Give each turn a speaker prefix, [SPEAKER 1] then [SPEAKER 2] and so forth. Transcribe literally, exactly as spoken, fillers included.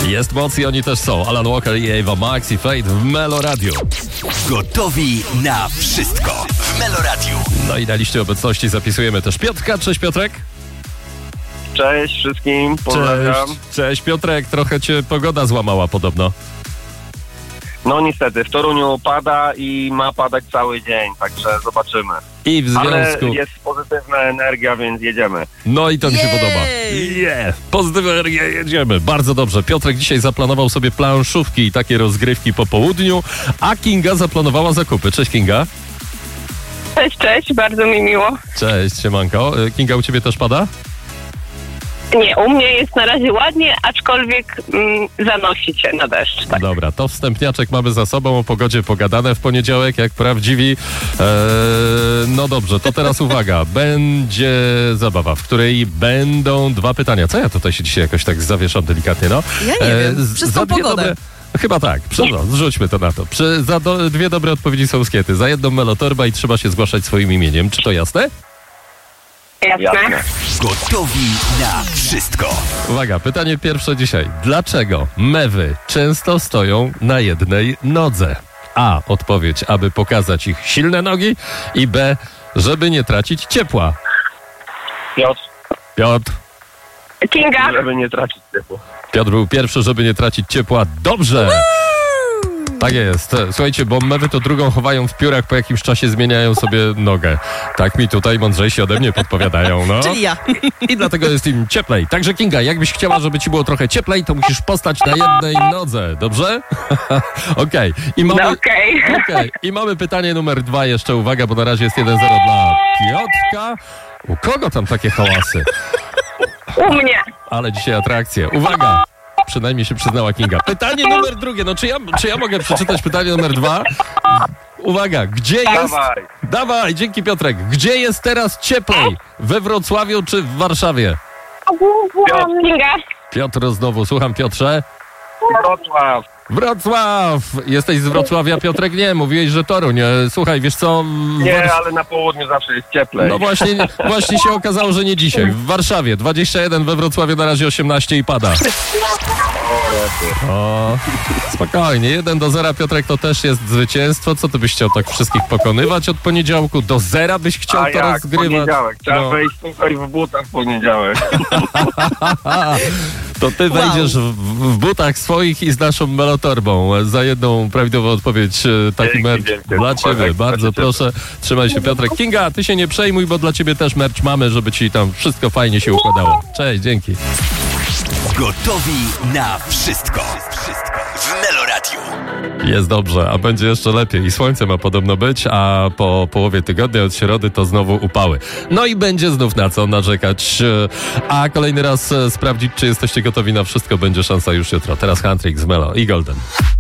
[SPEAKER 1] Jest moc i oni też są. Alan Walker i Ava Max i Fate w Melo Radio.
[SPEAKER 2] Gotowi na wszystko w Melo Radio.
[SPEAKER 1] No i na liście obecności zapisujemy też Piotrka. Cześć Piotrek.
[SPEAKER 3] Cześć wszystkim, pozdrawiam.
[SPEAKER 1] Cześć, Cześć Piotrek, trochę cię pogoda złamała podobno.
[SPEAKER 3] No niestety, w Toruniu pada i ma padać cały dzień, także zobaczymy.
[SPEAKER 1] I w związku...
[SPEAKER 3] Ale jest pozytywna energia, więc jedziemy.
[SPEAKER 1] No i to mi się
[SPEAKER 4] Jej!
[SPEAKER 1] podoba. Yeah. Pozytywna energia, jedziemy. Bardzo dobrze. Piotrek dzisiaj zaplanował sobie planszówki i takie rozgrywki po południu, a Kinga zaplanowała zakupy. Cześć Kinga.
[SPEAKER 5] Cześć, cześć, bardzo mi miło.
[SPEAKER 1] Cześć, siemanko. Kinga, u ciebie też pada?
[SPEAKER 5] Nie, u mnie jest na razie ładnie, aczkolwiek mm, zanosi się na deszcz. Tak.
[SPEAKER 1] Dobra, to wstępniaczek mamy za sobą, o pogodzie pogadane w poniedziałek, jak prawdziwi. Eee, no dobrze, to teraz uwaga. Będzie zabawa, w której będą dwa pytania. Co ja tutaj się dzisiaj jakoś tak zawieszam delikatnie, no?
[SPEAKER 4] Ja nie wiem, przez tą
[SPEAKER 1] za dwie
[SPEAKER 4] pogodę.
[SPEAKER 1] dobre, chyba tak, Prze, no, zrzućmy to na to. Przy, za do, dwie dobre odpowiedzi są skiety. Za jedną melotorba i trzeba się zgłaszać swoim imieniem. Czy to jasne?
[SPEAKER 5] Jasne.
[SPEAKER 3] Jasne.
[SPEAKER 2] Gotowi na wszystko.
[SPEAKER 1] Uwaga, pytanie pierwsze dzisiaj. Dlaczego mewy często stoją na jednej nodze? A. Odpowiedź, aby pokazać ich silne nogi i B. Żeby nie tracić ciepła.
[SPEAKER 3] Piotr,
[SPEAKER 1] Piotr.
[SPEAKER 5] Kinga,
[SPEAKER 3] żeby nie tracić typu.
[SPEAKER 1] Piotr był pierwszy, żeby nie tracić ciepła. Dobrze! Tak jest. Słuchajcie, bo mewy to drugą chowają w piórach, po jakimś czasie zmieniają sobie nogę. Tak mi tutaj mądrzejsi ode mnie podpowiadają, no.
[SPEAKER 4] Czyli ja.
[SPEAKER 1] I dlatego jest im cieplej. Także Kinga, jakbyś chciała, żeby ci było trochę cieplej, to musisz postać na jednej nodze, dobrze? Okej. I mamy...
[SPEAKER 5] no okej.
[SPEAKER 1] Okej. I mamy pytanie numer dwa jeszcze, uwaga, bo na razie jest jeden zero dla Piotrka. U kogo tam takie hałasy?
[SPEAKER 5] U mnie.
[SPEAKER 1] Ale dzisiaj atrakcje. Uwaga! Przynajmniej się przyznała Kinga. Pytanie numer drugie. No czy ja, czy ja mogę przeczytać pytanie numer dwa? Uwaga, gdzie jest...
[SPEAKER 3] Dawaj.
[SPEAKER 1] Dawaj, dzięki Piotrek. Gdzie jest teraz cieplej? We Wrocławiu czy w Warszawie?
[SPEAKER 5] Kinga,
[SPEAKER 1] Piotr znowu. Słucham, Piotrze.
[SPEAKER 3] Wrocław.
[SPEAKER 1] Wrocław! Jesteś z Wrocławia, Piotrek? Nie, mówiłeś, że Toruń. E, Słuchaj, wiesz co? W
[SPEAKER 3] Nie,
[SPEAKER 1] Wars-
[SPEAKER 3] ale na południu zawsze jest cieplej.
[SPEAKER 1] No właśnie, właśnie się okazało, że nie dzisiaj. W Warszawie dwadzieścia jeden, we Wrocławiu na razie osiemnaście i pada. O, spokojnie, jeden do zera, Piotrek, to też jest zwycięstwo. Co ty byś chciał tak wszystkich pokonywać od poniedziałku? Do zera byś chciał
[SPEAKER 3] A
[SPEAKER 1] to
[SPEAKER 3] jak?
[SPEAKER 1] rozgrywać?
[SPEAKER 3] Poniedziałek. Trzeba
[SPEAKER 1] No.
[SPEAKER 3] wejść tutaj w butach w poniedziałek.
[SPEAKER 1] To ty
[SPEAKER 4] Wow.
[SPEAKER 1] wejdziesz w, w butach swoich i z naszą melotorbą. Za jedną prawidłową odpowiedź e, taki
[SPEAKER 3] Dzięki,
[SPEAKER 1] merch
[SPEAKER 3] dzięki.
[SPEAKER 1] dla ciebie.
[SPEAKER 3] Super,
[SPEAKER 1] Bardzo
[SPEAKER 3] super.
[SPEAKER 1] proszę. Trzymaj się, Piotrek. Kinga, ty się nie przejmuj, bo dla ciebie też merch mamy, żeby ci tam wszystko fajnie się układało. Cześć, dzięki.
[SPEAKER 2] Gotowi na wszystko. Wszystko w Melo Radio.
[SPEAKER 1] Jest dobrze, a będzie jeszcze lepiej. I słońce ma podobno być, a po połowie tygodnia od środy to znowu upały. No i będzie znów na co narzekać. A kolejny raz e, sprawdzić, czy jesteście gotowi na wszystko, będzie szansa już jutro. Teraz Huntrix z Melo i Golden.